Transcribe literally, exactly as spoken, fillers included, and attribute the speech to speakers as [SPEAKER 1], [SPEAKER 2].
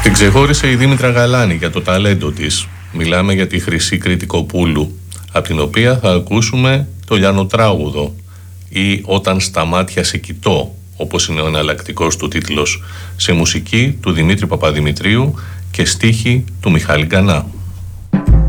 [SPEAKER 1] Την ξεχώρισε η Δήμητρα Γαλάνη για το ταλέντο της. Μιλάμε για τη Χρυσή Κρητικοπούλου, από την οποία θα ακούσουμε το Λιανοτράγουδο ή «Όταν στα μάτια σε κοιτώ», όπως είναι ο εναλλακτικός του τίτλος, σε μουσική του Δημήτρη Παπαδημητρίου και στίχη του Μιχάλη Γκανά.